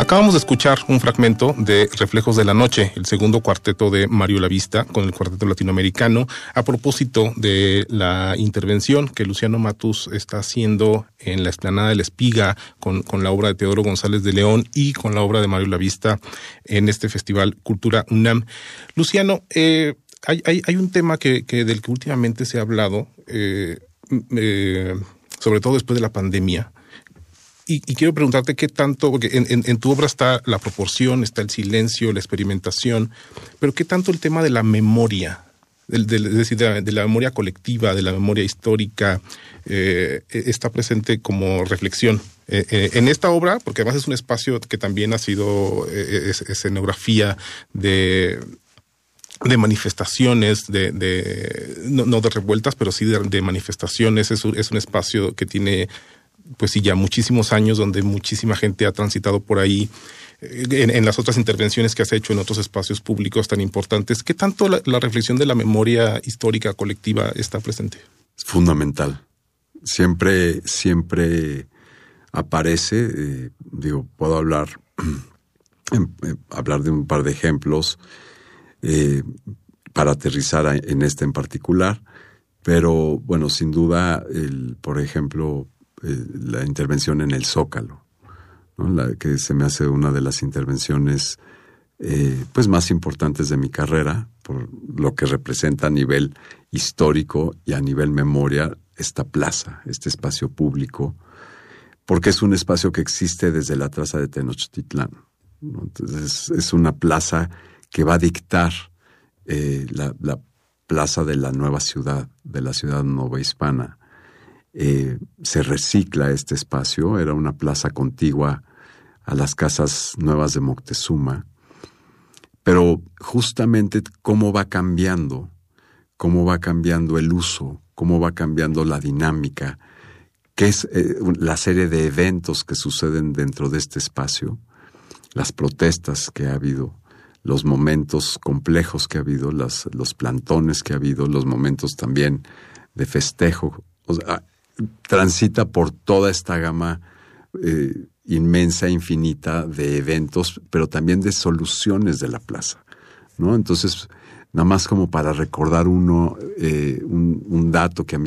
Acabamos de escuchar un fragmento de Reflejos de la Noche, el segundo cuarteto de Mario Lavista con el Cuarteto Latinoamericano, a propósito de la intervención que Luciano Matus está haciendo en la explanada de La Espiga con la obra de Teodoro González de León y con la obra de Mario Lavista en este Festival Cultura UNAM. Luciano, hay un tema del que últimamente se ha hablado, sobre todo después de la pandemia. Y quiero preguntarte qué tanto, porque en tu obra está la proporción, está el silencio, la experimentación, pero qué tanto el tema de la memoria, es decir, de la memoria colectiva, de la memoria histórica, está presente como reflexión en esta obra, porque además es un espacio que también ha sido escenografía de manifestaciones, no de revueltas, pero sí de manifestaciones. Es un espacio que tiene, pues sí, ya muchísimos años, donde muchísima gente ha transitado por ahí. En las otras intervenciones que has hecho en otros espacios públicos tan importantes, ¿qué tanto la reflexión de la memoria histórica colectiva está presente? Es fundamental. Siempre aparece, puedo hablar de un par de ejemplos para aterrizar en este en particular, pero bueno, sin duda, por ejemplo, la intervención en el Zócalo, ¿no? La que se me hace una de las intervenciones pues más importantes de mi carrera, por lo que representa a nivel histórico y a nivel memoria esta plaza, este espacio público, porque es un espacio que existe desde la traza de Tenochtitlán, ¿no? Entonces es una plaza que va a dictar la plaza de la nueva ciudad, de la ciudad novohispana. Se recicla este espacio, era una plaza contigua a las casas nuevas de Moctezuma, pero justamente cómo va cambiando el uso, cómo va cambiando la dinámica, qué es la serie de eventos que suceden dentro de este espacio, las protestas que ha habido, los momentos complejos que ha habido, los plantones que ha habido, los momentos también de festejo. O sea, transita por toda esta gama inmensa, infinita de eventos, pero también de soluciones de la plaza, ¿no? Entonces, nada más como para recordar un dato que a mí